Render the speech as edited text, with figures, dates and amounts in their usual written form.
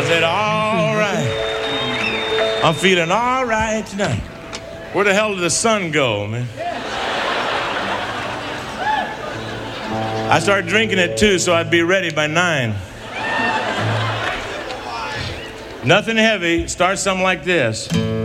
said, all right. I'm feeling all right tonight. Where the hell did the sun go, man? I started drinking at 2, so I'd be ready by 9. Nothing heavy. Start something like this.